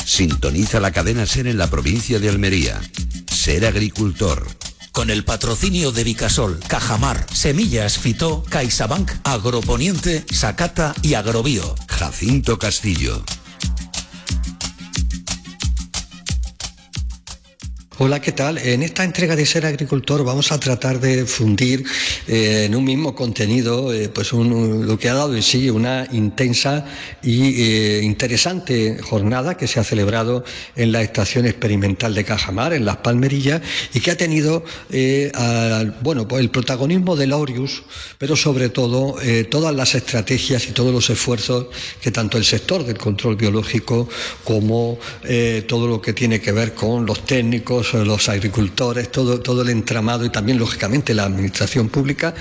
Sintoniza la cadena SER en la provincia de Almería. Ser agricultor. Con el patrocinio de Vicasol, Cajamar, Semillas Fitó, CaixaBank, Agroponiente, Sacata y Agrobio. Jacinto Castillo. Hola, ¿qué tal? En esta entrega de Ser Agricultor vamos a tratar de fundir en un mismo contenido lo que ha dado de sí una intensa y interesante jornada que se ha celebrado en la Estación Experimental de Cajamar, en Las Palmerillas, y que ha tenido el protagonismo del Orius, pero sobre todo todas las estrategias y todos los esfuerzos que tanto el sector del control biológico como todo lo que tiene que ver con los técnicos, los agricultores, todo el entramado y también, lógicamente, la administración pública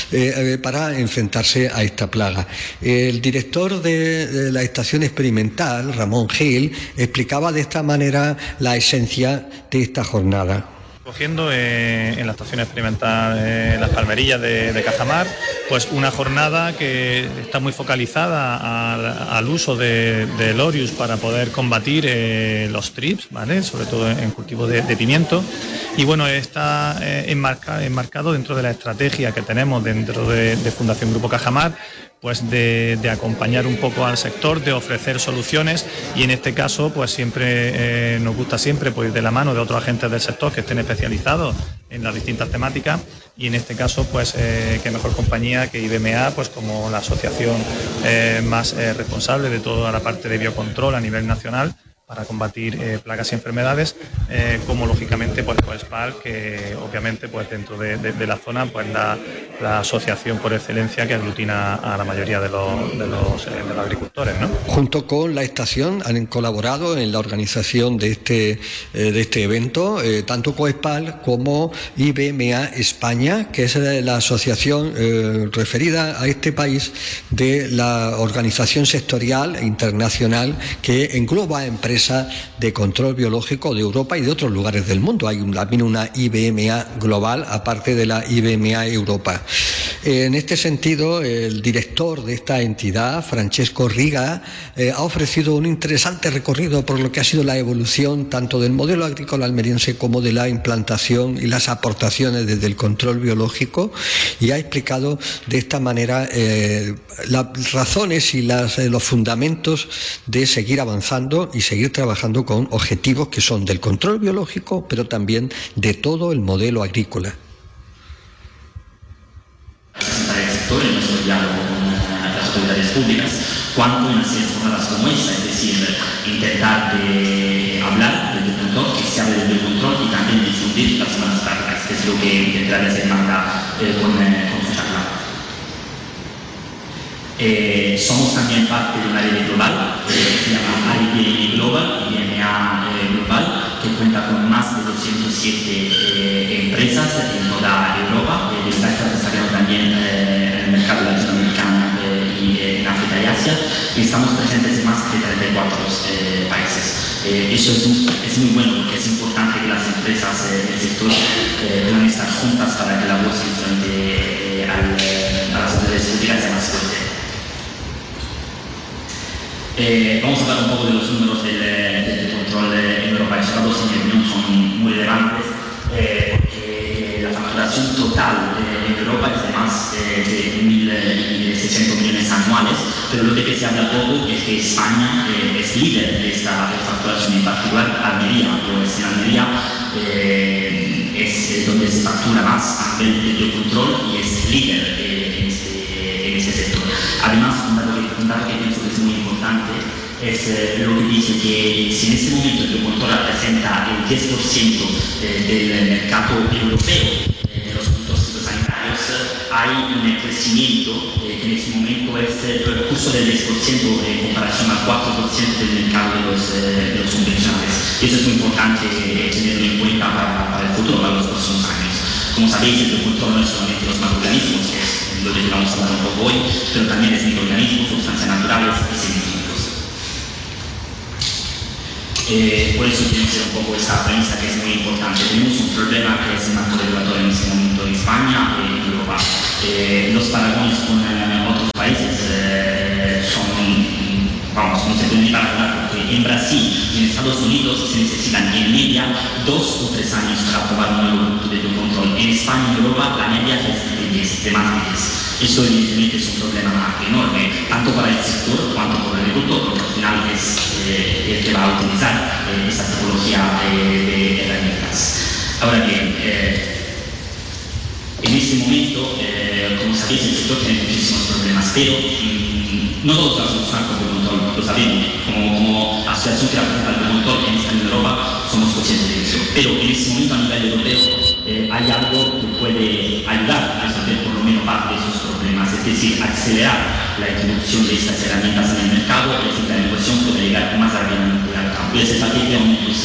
para enfrentarse a esta plaga. El director de la estación experimental, Ramón Gil, explicaba de esta manera la esencia de esta jornada. Cogiendo en la estación experimental Las Palmerillas de Cajamar, pues una jornada que está muy focalizada al uso del Orius para poder combatir los trips, ¿vale? Sobre todo en cultivo de pimiento. Y bueno, está enmarcado dentro de la estrategia que tenemos dentro de Fundación Grupo Cajamar, pues de acompañar un poco al sector, de ofrecer soluciones, y en este caso pues siempre nos gusta siempre pues ir de la mano de otros agentes del sector que estén especializados en las distintas temáticas, y en este caso pues qué mejor compañía que IBMA, pues como la asociación más responsable de toda la parte de biocontrol a nivel nacional para combatir plagas y enfermedades, como lógicamente pues Coespal, que obviamente pues dentro de la zona pues la asociación por excelencia que aglutina a la mayoría de los agricultores, ¿no? Junto con la estación han colaborado en la organización de este evento tanto Coespal como IBMA España, que es la asociación referida a este país de la organización sectorial internacional que engloba empresas de control biológico de Europa y de otros lugares del mundo. Hay también una IBMA global, aparte de la IBMA Europa. En este sentido, el director de esta entidad, Francesco Riga, ha ofrecido un interesante recorrido por lo que ha sido la evolución tanto del modelo agrícola almeriense como de la implantación y las aportaciones desde el control biológico, y ha explicado de esta manera las razones y los fundamentos de seguir avanzando y seguir trabajando con objetivos que son del control biológico, pero también de todo el modelo agrícola. Para el sector, en nuestro diálogo con las autoridades públicas, cuanto en hacer jornadas como esta, es decir, intentar de hablar del biocontrol, que se hable del biocontrol y también difundir las buenas prácticas, que es lo que intentará hacer Magda con su charla. Somos también parte de una red global que se llama IBMA Global, IBMA Global, que cuenta con más de 207 empresas en toda Europa. Está desarrollando también en el mercado latinoamericano y en África y Asia, y estamos presentes en más de 34 países. Eso es muy bueno, porque es importante que las empresas del sector puedan estar juntas para que la voz frente a las autoridades públicas sea más fuerte. Vamos a hablar un poco de los números del control en Europa. Esos datos, en mi opinión, son muy relevantes, porque la facturación total en Europa es de más de 1.600 millones anuales, pero lo de que se habla poco es que España es líder de esta facturación, en particular Almería. Pues en Almería es donde se factura más a nivel de biocontrol y es líder en este sector. Además, un dato que pienso que es muy importante es lo que dice que si en este momento el biocontrol representa el 10% del mercado europeo de los productos fitosanitarios, hay un crecimiento que en este momento es justo del 10% en comparación al 4% del mercado de los convencionales. Y eso es muy importante tenerlo en cuenta para el futuro, para los próximos años. Como sabéis, el biocontrol no es solamente los macroorganismos, que es lo que vamos a hablar un poco hoy, pero también es microorganismos, sustancias naturales y científicos. Por eso tiene que ser un poco esta premisa que es muy importante. Tenemos un problema que es el marco regulatorio en este momento en España y en Europa. Los paragones con otros países son, no se pueden ni paragonar, porque en Brasil y en Estados Unidos se necesitan en media 2 o 3 años para probar un nuevo producto de biocontrol. En España y Europa la media es de 10, de más de 10. Eso evidentemente es un problema enorme, tanto para el sector cuanto para el agricultor, porque al final es el que va a utilizar esta tipología de herramientas. Ahora bien, en este momento, como sabéis, el sector tiene muchísimos problemas, pero no todos los solucionan con biocontrol, lo sabemos. Como asociación que representa el biocontrol en España y en Europa, somos conscientes de eso. Pero en este momento a nivel europeo hay algo que puede ayudar a resolver por lo menos parte de esos problemas, es decir, acelerar la introducción de estas herramientas en el mercado, es decir, la innovación puede llegar más rápidamente al campo. Y ese paquete de aumentos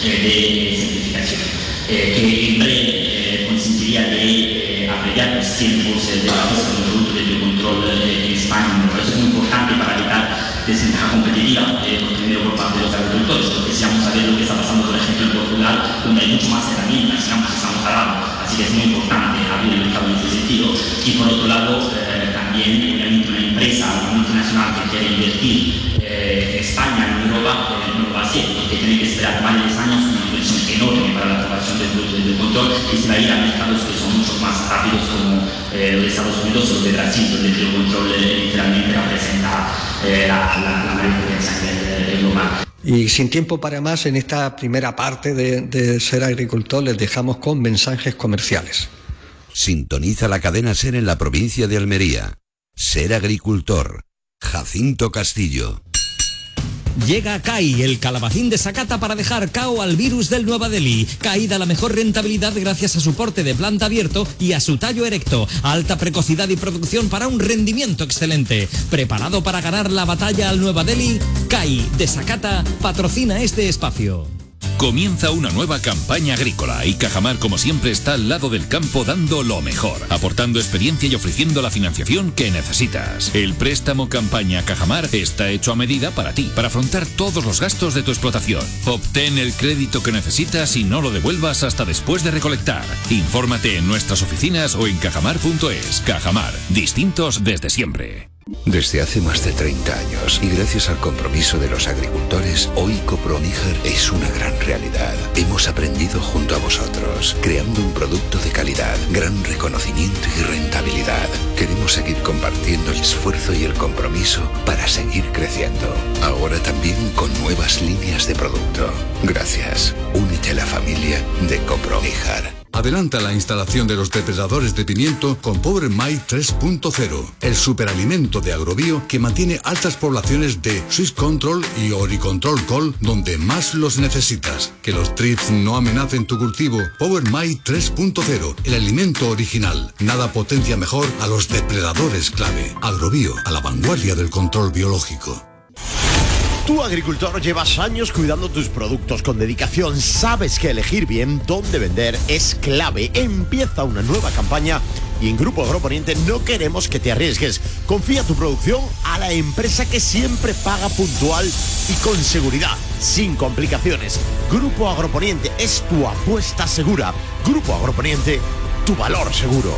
de simplificación, que en breve consentiría de abreviar los tiempos de acceso a los productos de biocontrol en España. Eso es muy importante para evitar desventaja competitiva, primero por parte de los agricultores, porque si vamos a ver lo que está pasando, por ejemplo, en Portugal, donde hay mucho más herramientas, digamos, que estamos hablando, así que es muy importante abrir el mercado en ese sentido. Y por otro lado, también, obviamente, una empresa, una multinacional que quiere invertir en España, en Europa, no lo va a hacer, porque tiene que esperar varios años, una inversión enorme para la aprobación del producto de biocontrol, y se va a ir a mercados que son mucho más rápidos, como los de Estados Unidos o los de Brasil, donde el biocontrol literalmente representa la mayor potencia a nivel global. Y sin tiempo para más, en esta primera parte de Ser Agricultor les dejamos con mensajes comerciales. Sintoniza la cadena SER en la provincia de Almería. Ser Agricultor. Jacinto Castillo. Llega CAI, el calabacín de Sakata para dejar cao al virus del Nueva Delhi. CAI da la mejor rentabilidad gracias a su porte de planta abierto y a su tallo erecto. Alta precocidad y producción para un rendimiento excelente. ¿Preparado para ganar la batalla al Nueva Delhi? CAI de Sakata patrocina este espacio. Comienza una nueva campaña agrícola y Cajamar, como siempre, está al lado del campo dando lo mejor, aportando experiencia y ofreciendo la financiación que necesitas. El préstamo campaña Cajamar está hecho a medida para ti, para afrontar todos los gastos de tu explotación. Obtén el crédito que necesitas y no lo devuelvas hasta después de recolectar. Infórmate en nuestras oficinas o en cajamar.es. Cajamar, distintos desde siempre. Desde hace más de 30 años y gracias al compromiso de los agricultores, hoy Coproníger es una gran realidad. Hemos aprendido junto a vosotros, creando un producto de calidad, gran reconocimiento y rentabilidad. Queremos seguir compartiendo el esfuerzo y el compromiso para seguir creciendo. Ahora también con nuevas líneas de producto. Gracias. Únete a la familia de Coproníger. Adelanta la instalación de los depredadores de pimiento con Power My 3.0, el superalimento de Agrobio que mantiene altas poblaciones de Swiss Control y Oricontrol Col donde más los necesitas. Que los trips no amenacen tu cultivo. Power My 3.0, el alimento original. Nada potencia mejor a los depredadores clave. Agrobio, a la vanguardia del control biológico. Tú, agricultor, llevas años cuidando tus productos con dedicación. Sabes que elegir bien dónde vender es clave. Empieza una nueva campaña y en Grupo Agroponiente no queremos que te arriesgues. Confía tu producción a la empresa que siempre paga puntual y con seguridad, sin complicaciones. Grupo Agroponiente es tu apuesta segura. Grupo Agroponiente, tu valor seguro.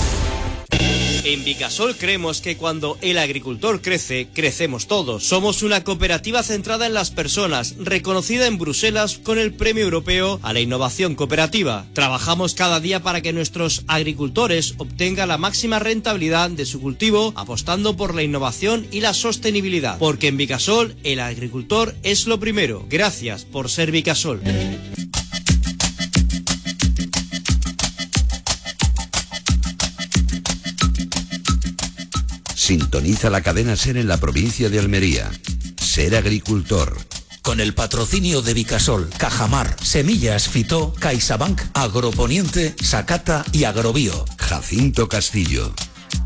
En Vicasol creemos que cuando el agricultor crece, crecemos todos. Somos una cooperativa centrada en las personas, reconocida en Bruselas con el Premio Europeo a la Innovación Cooperativa. Trabajamos cada día para que nuestros agricultores obtengan la máxima rentabilidad de su cultivo, apostando por la innovación y la sostenibilidad. Porque en Vicasol, el agricultor es lo primero. Gracias por ser Vicasol. Sintoniza la cadena SER en la provincia de Almería. Ser Agricultor. Con el patrocinio de Vicasol, Cajamar, Semillas Fitó, CaixaBank, Agroponiente, Sakata y Agrobio. Jacinto Castillo.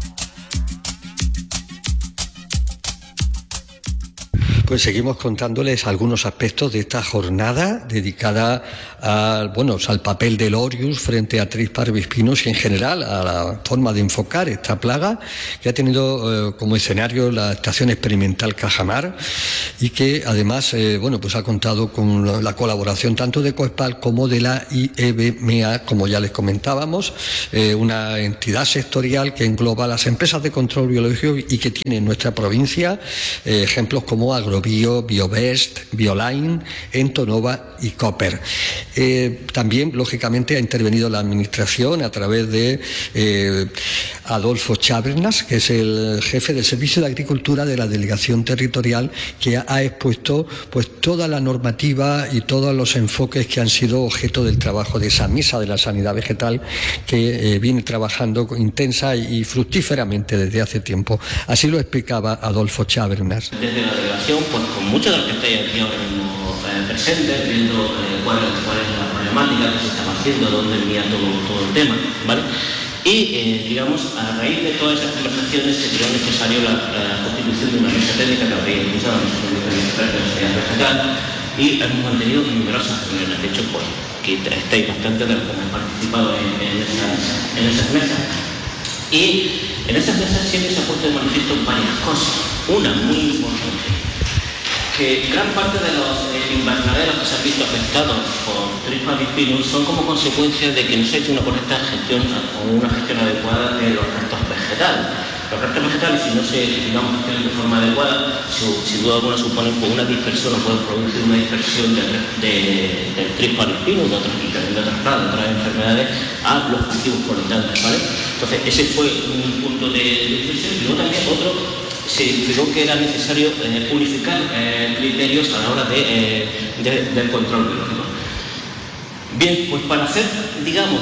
Pues seguimos contándoles algunos aspectos de esta jornada dedicada al papel del Orius frente a Trix parvispinos y en general a la forma de enfocar esta plaga que ha tenido como escenario la estación experimental Cajamar y que además ha contado con la colaboración tanto de Coespal como de la IEBMEA, como ya les comentábamos, una entidad sectorial que engloba las empresas de control biológico y que tiene en nuestra provincia ejemplos como Agrobio, Agrobio, Biovest, Bioline, Entonova y Cooper. También, lógicamente, ha intervenido la Administración a través de Adolfo Chávernas, que es el jefe del Servicio de Agricultura de la Delegación Territorial, que ha expuesto pues toda la normativa y todos los enfoques que han sido objeto del trabajo de esa mesa de la sanidad vegetal que viene trabajando intensa y fructíferamente desde hace tiempo. Así lo explicaba Adolfo Chávernas. Desde la delegación, pues con muchos de los que estáis aquí ahora mismo presentes, viendo cuál es la problemática que se estaba haciendo, dónde venía todo el tema, ¿vale? Y, digamos, a raíz de todas esas conversaciones se creó necesario la constitución de una mesa técnica que habría impulsado la mesa técnica de la sanidad vegetal, y hemos mantenido numerosas reuniones. De hecho, pues, aquí estáis bastante de los que han participado en esas mesas. Y en esas mesas siempre se ha puesto de manifiesto varias cosas. Una muy importante, que gran parte de los invernaderos que se han visto afectados por Trispan bispinus son como consecuencia de que no se ha hecho una correcta gestión o una gestión adecuada de los restos vegetales. Los restos vegetales, si no se gestionan de forma adecuada, sin duda alguna suponen una dispersión o pueden producir una dispersión del Trispan bispinus, de otras plagas, de otras enfermedades, a los cultivos colindantes, ¿vale? Entonces, ese fue un punto de dispersión. Y luego también otro, se identificó que era necesario unificar criterios a la hora del control biológico. Bien, pues para hacer, digamos,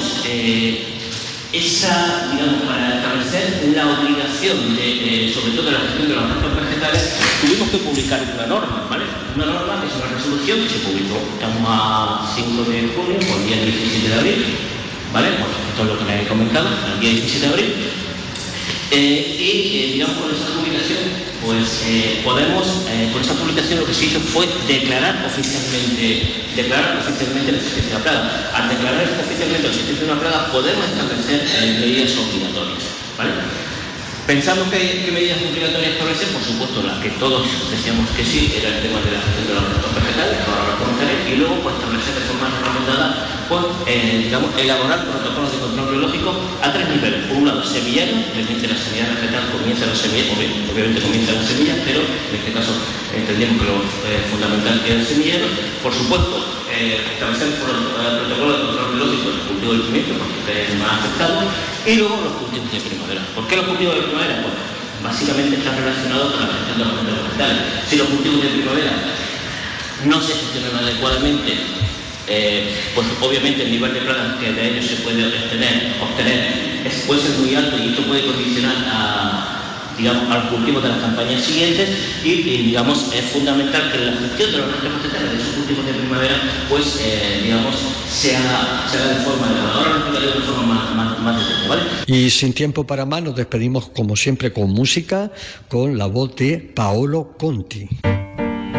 para establecer la obligación sobre todo de la gestión de los restos vegetales, tuvimos que publicar una norma, ¿vale? Una norma que es una resolución que se publicó, estamos a 5 de junio, por el día 17 de abril, ¿vale? Pues esto es lo que me he comentado, el día 17 de abril. Digamos, con esa publicación, pues con esa publicación lo que se hizo fue declarar oficialmente la existencia de una plaga. Al declarar oficialmente la existencia de una plaga, podemos establecer medidas obligatorias, ¿vale? Pensamos que medidas obligatorias establecer, por supuesto, las que todos decíamos que sí, era el tema de la gestión de los restos vegetales, que ahora lo comentaré, y luego pues establecer de forma recomendada, elaborar protocolos de control biológico a 3 niveles. Por un lado, semillero, realmente la sanidad vegetal comienza en la semilla, obviamente comienza en la semilla, pero en este caso entendemos que lo fundamental es el semillero. Por supuesto, establecer protocolos de control biológico en el cultivo del pimiento, porque es más afectado, y luego los cultivos de primavera. ¿Por qué los cultivos de primavera? Pues básicamente están relacionados con la gestión de los restos vegetales. Si los cultivos de primavera no se gestionan adecuadamente, pues obviamente el nivel de plagas que de ellos se puede obtener puede ser muy alto, y esto puede condicionar a los cultivos de las campañas siguientes, y digamos, es fundamental que la gestión de los restos vegetales de esos cultivos de primavera pues se haga de forma adecuada. Ahora lo explicaré de forma más detallada, ¿vale? Y sin tiempo para más, nos despedimos como siempre con música, con la voz de Paolo Conti.